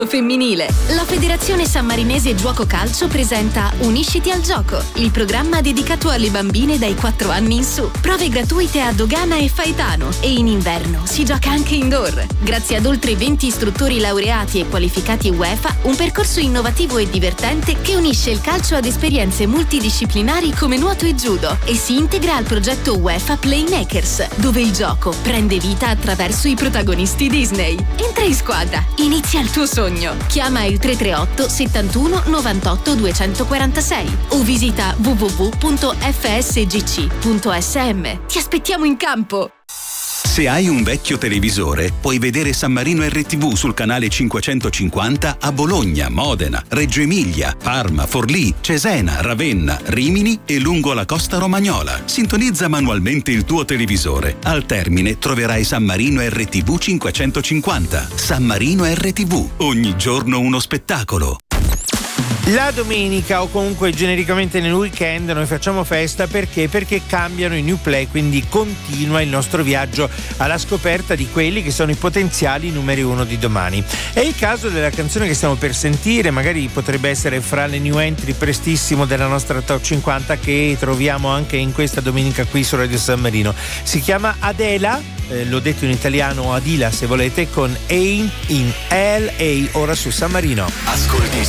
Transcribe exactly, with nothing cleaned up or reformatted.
Femminile. La Federazione Sammarinese Giuoco Calcio presenta Unisciti al gioco, il programma dedicato alle bambine dai quattro anni in su. Prove gratuite a Dogana e Faetano e in inverno si gioca anche indoor. Grazie ad oltre venti istruttori laureati e qualificati UEFA, un percorso innovativo e divertente che unisce il calcio ad esperienze multidisciplinari come nuoto e judo e si integra al progetto UEFA Playmakers, dove il gioco prende vita attraverso i protagonisti Disney. Entra in squadra, inizia il tuo sogno. Chiama il tre tre otto settantuno novantotto duecentoquarantasei o visita w w w punto f s g c punto s m. Ti aspettiamo in campo! Se hai un vecchio televisore, puoi vedere San Marino R T V sul canale cinquecentocinquanta a Bologna, Modena, Reggio Emilia, Parma, Forlì, Cesena, Ravenna, Rimini e lungo la costa romagnola. Sintonizza manualmente il tuo televisore. Al termine troverai San Marino R T V cinquecentocinquanta. San Marino R T V. Ogni giorno uno spettacolo. La domenica o comunque genericamente nel weekend noi facciamo festa perché? Perché cambiano i New Play, quindi continua il nostro viaggio alla scoperta di quelli che sono i potenziali numeri uno di domani. È il caso della canzone che stiamo per sentire, magari potrebbe essere fra le new entry prestissimo della nostra Top cinquanta che troviamo anche in questa domenica qui su Radio San Marino. Si chiama Adela, eh, l'ho detto in italiano, Adila se volete, con Ain in L A, ora su San Marino. Ascolti